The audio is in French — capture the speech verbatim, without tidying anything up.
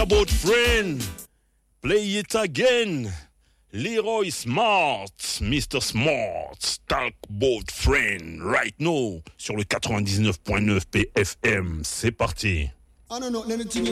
about friend. Play it again. Leroy Smart, mister Smart, talk about friend right now sur le quatre-vingt-dix-neuf point neuf P F M. C'est parti. I don't know anything